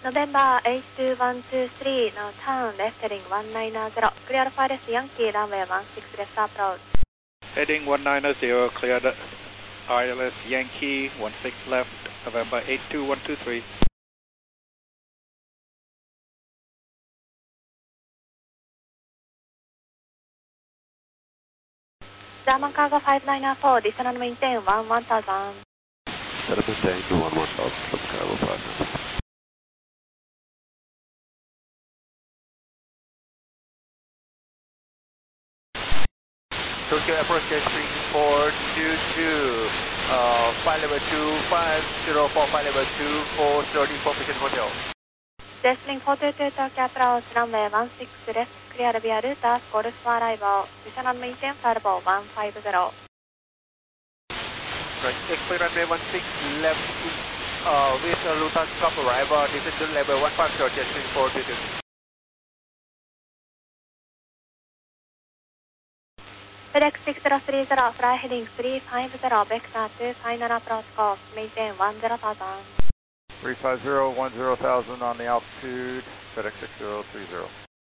November 82123, now turn left heading 190, clear Alpha LS Yankee, runway 16 left approach. Heading 190, cleared ILS Yankee, 16 left, November 82123. German Cargo 5904, descend and maintain 1000. Set up maintain to 1000, German Cargo 5904. Tokyo Airport Jetstream 422, flight level 2504, flight level 2430 for Precision Hotel. Jetstream 422, Tokyo approach, runway 16 left, clear via Rutas, Golf for arrival, descend and maintain firebow 150. Right, expect runway 16 left, with Rutas Cup arrival, descend to level 150, Jetstream 422. FedEx 6030, fly heading 350, vector to final approach course, maintain 10,000. 350, 10,000 on the altitude, FedEx 6030.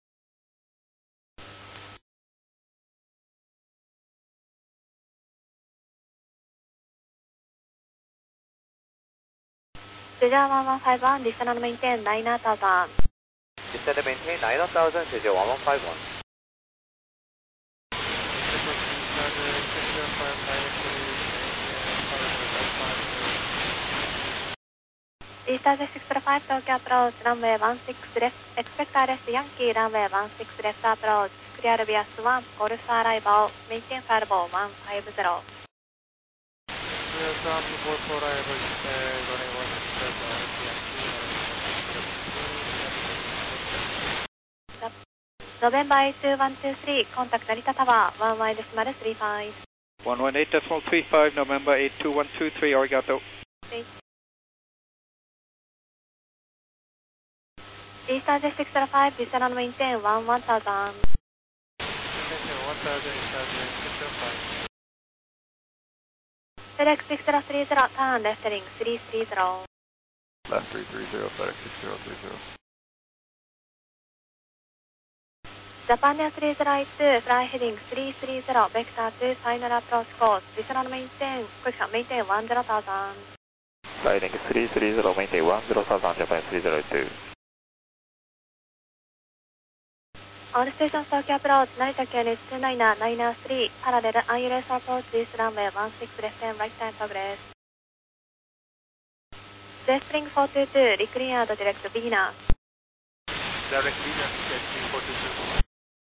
Cesar 1151, descend and maintain 9000. Descend and maintain 9000, Cesar 1151. Eastern 605, Tokyo approach, runway 16 left, expect ILS Yankee, runway 16 left approach, clear via Swan, Golf arrival, maintain firebow 150. Clear Swan, Golf arrival, runway 16 left, Yankee, November 82123, contact Narita Tower, 11.35. 118.35, November 82123, arigato. Eastern 605, descend and maintain 1000. Maintain 1000, Eastern 605. FedEx 6030, turn left heading 330. Left 330, FedEx 6030. Japan Air 302, fly heading 330, vector to final approach course, descend and maintain, quick maintain 10,000. Fly heading 330, maintain 10,000, Japan 302. All stations Tokyo approach, Narita QNH 29993, parallel ILS approach, this runway 16 left and right time progress. Jetstream 422, recleared direct Venus. Direct Venus, Jetstream 422.